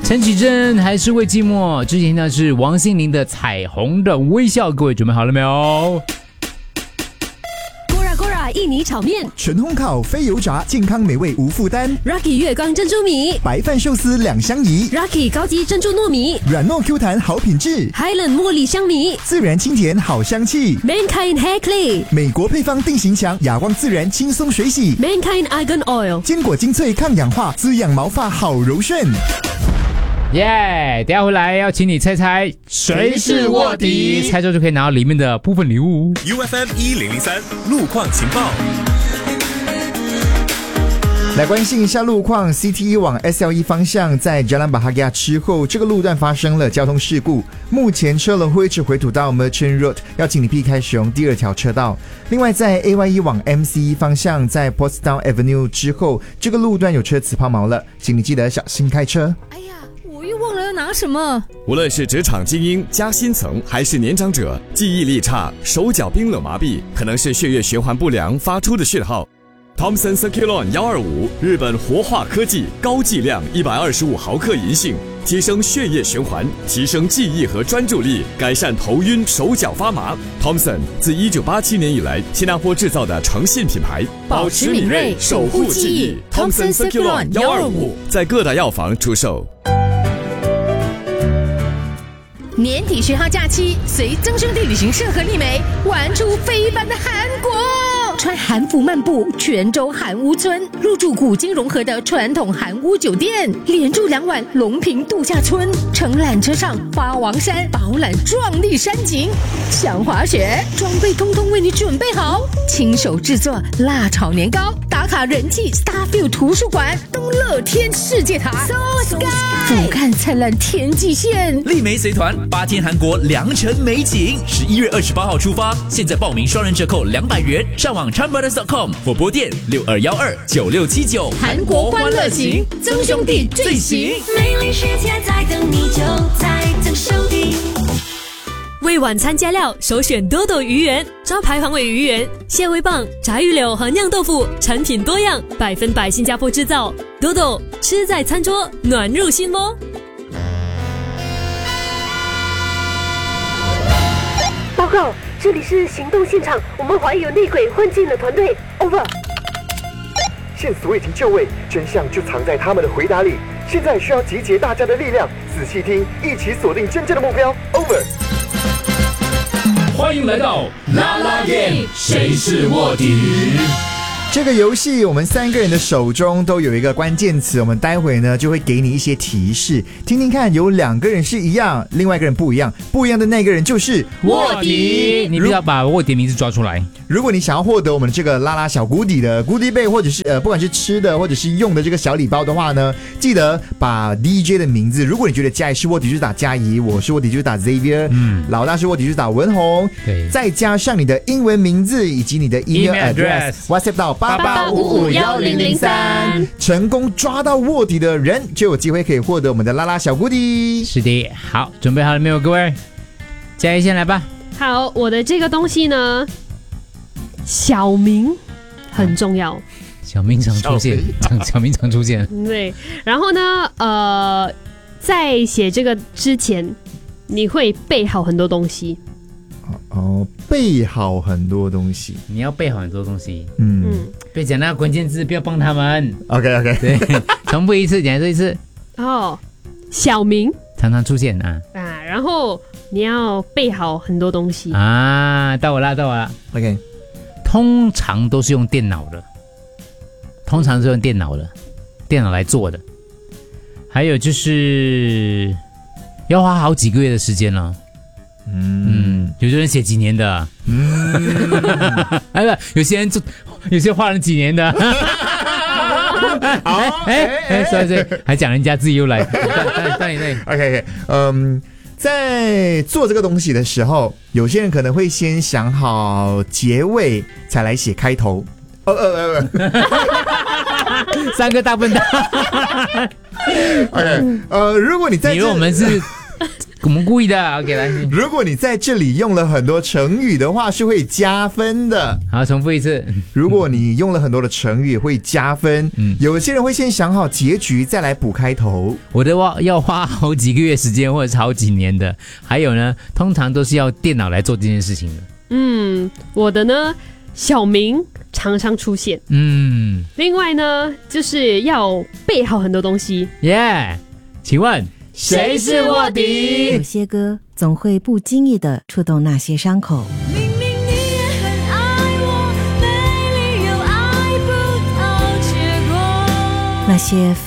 陈绮贞还是会寂寞。之前呢是王心凌的《彩虹的微笑》，各位准备好了没有？ 印尼炒面， 纯烘烤非油炸，健康美味无负担。 Rocky 月光珍珠米， 白饭寿司两相宜。 Rocky 高级珍珠糯米， 软糯 Q 弹好品质。 Highland 茉莉香米， 自然清甜好香气。 Mankind Hair Clay， 美国配方定型强，哑光自然轻松水洗。 Mankind Argan Oil， 坚果精粹抗氧化，滋养毛发好柔顺。 耶！等下回来要请你猜猜谁是卧底，猜中就可以拿到里面的部分礼物。 UFM 1003路况情报。 来关心一下路况 ，CT1 往 SL1 方向在 Jalan Bahagia 之后，这个路段发生了交通事故，目前车龙会一直回吐到 Merchant Road， 要请你避开使用第二条车道。另外在 AY1 往 MC1 方向在 Portsdown Avenue 之后，这个路段有车子抛锚了，请你记得小心开车。 我又忘了要拿什么。 无论是职场精英、加薪层，还是年长者，记忆力差、手脚冰冷麻痹，可能是血液循环不良发出的讯号。Thomson Circulon 125，日本活化科技，高剂量125毫克银杏，提升血液循环，提升记忆和专注力，改善头晕、手脚发麻。Thomson 自1987年以来，新加坡制造的诚信品牌， 保持敏锐，守护记忆。Thomson Circulon 125 在各大药房出售。 年底10号假期，随曾兄弟旅行社和丽梅玩出非凡的韩国，穿韩服漫步泉州韩屋村，入住古今融合的传统韩屋酒店，连住2晚龙平度假村，乘缆车上花王山饱览壮丽山景，想滑雪，装备通通为你准备好，亲手制作辣炒年糕，打卡人气 Starfield 图书馆，东乐天世界塔 So Sky， 俯瞰灿烂天际线， 丽梅随团8天韩国良辰美景，11月28号出发，现在报名双人折扣200元，上网 chanbrothers.com 或拨电62129679。 韩国欢乐行，曾兄弟最行， 美丽世界在等你，就在曾兄弟。 为晚餐加料，首选多多鱼圆，招牌黄尾鱼圆、蟹味棒、炸鱼柳和酿豆腐，产品多样，100%新加坡制造。多多吃在餐桌，暖入心窝。 报告，这里是行动现场，我们怀疑有内鬼混进了团队。Over。 线索已经就位，真相就藏在他们的回答里。现在需要集结大家的力量，仔细听，一起锁定真正的目标。Over。 欢迎来到啦啦 game， 谁是卧底？ 这个游戏我们3个人的手中都有一个关键词，我们待会呢就会给你一些提示，听听看，有2个人是一样，另外一个人不一样，不一样的那个人就是卧底。你不要把卧底名字抓出来。 如果你想要获得我们这个拉拉小谷底的Goodie Bag，或者是不管是吃的或者是用的这个小礼包的话呢，记得把 DJ 的名字，如果你觉得嘉怡是卧底就是打嘉怡，我是卧底就是打 Xavier，老大是卧底就是打文宏，对，再加上你的英文名字以及你的 email address WhatsApp 到88551003，成功抓到卧底的人就有机会可以获得我们的拉拉小谷底。 是的，好，准备好了没有，各位？嘉怡先来吧。 好，我的这个东西呢，小名很重要。 小名常出现，小名常出现。 对，然后呢，在写这个之前，你会备好很多东西。 备好很多东西， 你要备好很多东西。别讲那个关键字，不要帮他们。 OK， 对，重复一次，讲这一次。 小名常常出现啊， 然后你要备好很多东西啊。到我了。 OK， 通常都是用电脑的，电脑来做的。还有就是要花好几个月的时间了。有些人写几年的，有些花了几年的，所以还讲人家自己又来，对 ，OK， 在做这个东西的时候，有些人可能会先想好结尾才来写开头。 三个大笨蛋。 OK， 如果你在以为我们是我们故意的。OK， 来， 如果你在这里用了很多成语的话，是会加分的。 好，重复一次。 如果你用了很多的成语，会加分。有些人会先想好结局，再来补开头。 我的话要花好几个月时间，或者是好几年的。还有呢，通常都是要电脑来做这件事情的。 我的呢，小名常常出现。另外呢，就是要背好很多东西。 请问谁是卧底？ 有些歌总会不经意地触动那些伤口。 明明你也很爱我，没理由爱不到结果。 那些